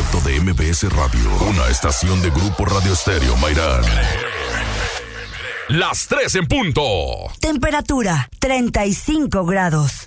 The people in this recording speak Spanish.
concepto de MBS Radio, una estación de Grupo Radio Estéreo Mairán. Las 3 en punto. Temperatura 35 grados.